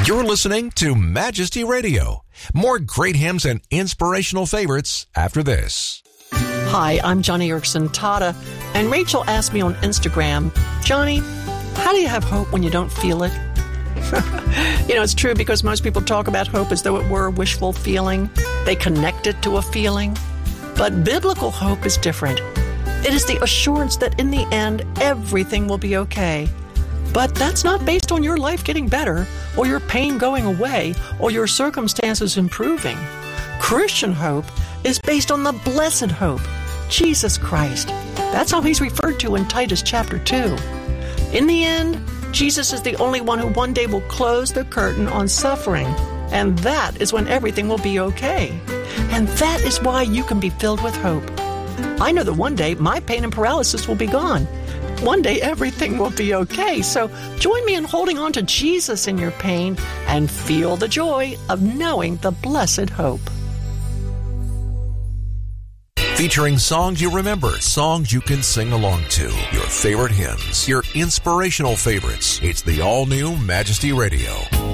You're listening to Majesty Radio. More great hymns and inspirational favorites after this. Hi, I'm Johnny Erickson Tata, and Rachel asked me on Instagram, Johnny, how do you have hope when you don't feel it? It's true because most people talk about hope as though it were a wishful feeling. They connect it to a feeling. But biblical hope is different. It is the assurance that in the end, everything will be okay. But that's not based on your life getting better, or your pain going away, or your circumstances improving. Christian hope is based on the blessed hope, Jesus Christ. That's how he's referred to in Titus chapter 2. In the end, Jesus is the only one who one day will close the curtain on suffering. And that is when everything will be okay. And that is why you can be filled with hope. I know that one day my pain and paralysis will be gone. One day everything will be okay. So join me in holding on to Jesus in your pain and feel the joy of knowing the blessed hope. Featuring songs you remember, songs you can sing along to, your favorite hymns, your inspirational favorites. It's the all-new Majesty Radio.